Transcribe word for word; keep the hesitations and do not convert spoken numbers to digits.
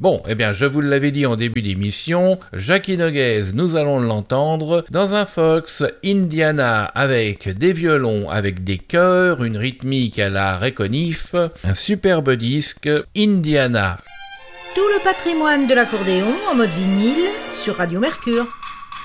Bon, eh bien, je vous l'avais dit en début d'émission, Jackie Noguez, nous allons l'entendre dans un Fox Indiana avec des violons, avec des chœurs, une rythmique à la Reconif, un superbe disque, Indiana. Tout le patrimoine de l'accordéon en mode vinyle sur Radio Mercure.